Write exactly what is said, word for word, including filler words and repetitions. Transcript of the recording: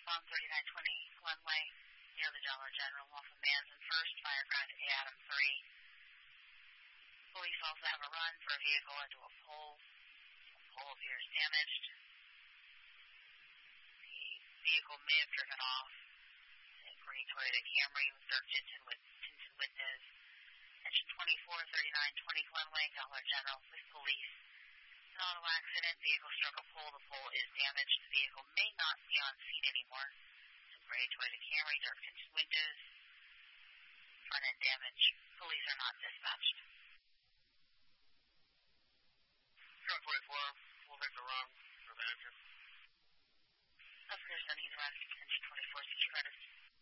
on thirty-nine twenty Glenway, near the Dollar General, off of Manson First, Fireground Adam three. Police also have a run for a vehicle into a pole. The pole appears damaged. The vehicle may have driven off. A gray Toyota Camry with dark tinted, with tinted windows. Engine twenty-four, thirty-nine twenty Glenway, Dollar General, with police. An auto accident, vehicle struck a pole, the pole is damaged. The vehicle may not be on scene anymore. It's a gray Toyota Camry, dark tinted windows. Front end damage. Police are not dispatched. Truck twenty-four, we'll make the run for the engine. Officers don't need to ask engine twenty-four, six credits.